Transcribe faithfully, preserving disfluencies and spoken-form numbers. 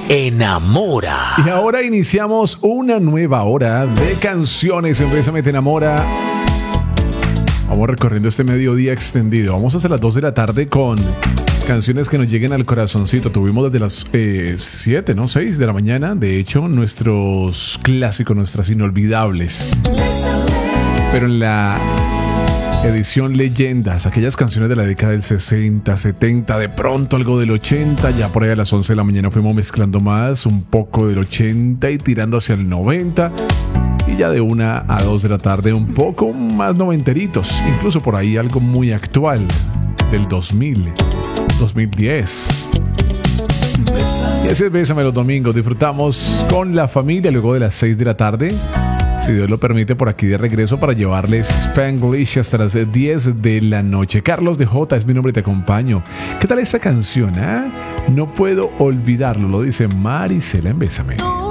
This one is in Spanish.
enamora. Y ahora iniciamos una nueva hora de canciones en Bésame Te Enamora. Vamos recorriendo este mediodía extendido. Vamos hasta las dos de la tarde con canciones que nos lleguen al corazoncito. Tuvimos desde las eh, siete, ¿no? seis de la mañana. De hecho, nuestros clásicos, nuestras inolvidables. Pero en la edición Leyendas, aquellas canciones de la década del sesenta, setenta, de pronto algo del ochenta, ya por ahí a las once de la mañana fuimos mezclando más, un poco del ochenta y tirando hacia el noventa. Y ya de una a dos de la tarde un poco más noventeritos, incluso por ahí algo muy actual, del dos mil, dos mil diez. Y así es, Bésame los domingos, disfrutamos con la familia luego de las seis de la tarde. Si Dios lo permite, por aquí de regreso para llevarles Spanglish hasta las diez de la noche. Carlos de J es mi nombre y te acompaño. ¿Qué tal esta canción? Eh? No puedo olvidarlo, lo dice Maricela en Bésame.